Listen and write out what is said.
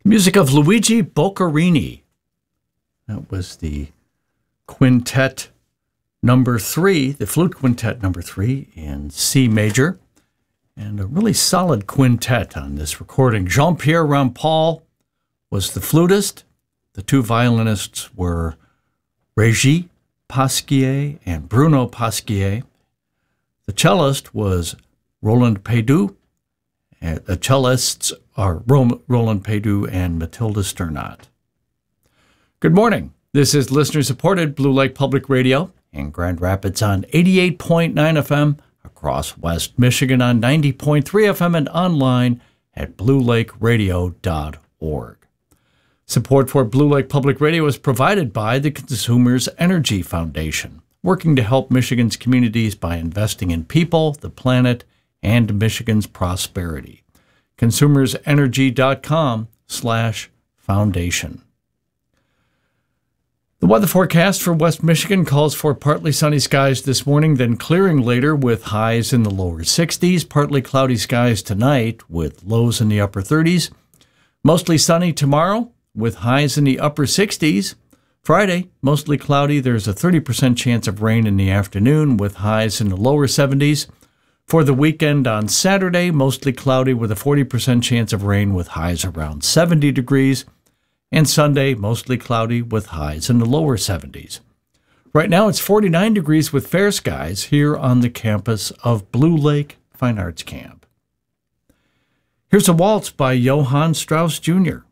Music of Luigi Boccherini. That was the quintet number 3, the flute quintet number 3 in C major, and a really solid quintet on this recording. Jean-Pierre Rampal was the flutist. The two violinists were Régis Pasquier and Bruno Pasquier. The cellist was Roland Peydoux. The cellists are Roland Peydoux and Mathilde Sternat. Good morning. This is listener-supported Blue Lake Public Radio in Grand Rapids on 88.9 FM, across West Michigan on 90.3 FM, and online at bluelakeradio.org. Support for Blue Lake Public Radio is provided by the Consumers Energy Foundation, working to help Michigan's communities by investing in people, the planet, and Michigan's prosperity. consumersenergy.com/foundation. The weather forecast for West Michigan calls for partly sunny skies this morning, then clearing later with highs in the lower 60s, partly cloudy skies tonight with lows in the upper 30s, mostly sunny tomorrow with highs in the upper 60s. Friday, mostly cloudy. There's a 30% chance of rain in the afternoon with highs in the lower 70s. For the weekend on Saturday, mostly cloudy with a 40% chance of rain with highs around 70 degrees. And Sunday, mostly cloudy with highs in the lower 70s. Right now, it's 49 degrees with fair skies here on the campus of Blue Lake Fine Arts Camp. Here's a waltz by Johann Strauss Jr.